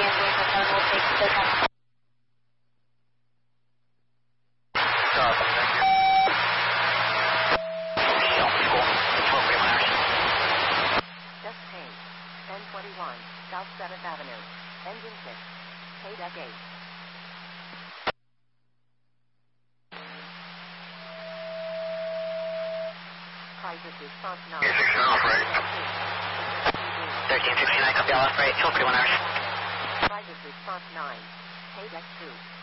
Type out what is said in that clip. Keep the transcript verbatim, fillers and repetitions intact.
ten twenty-one, South seventh Avenue, engine six, K deck eight. Crisis response nine. thirteen sixty-nine, copy all off right, twelve forty-one hours. Crisis response nine, K deck two.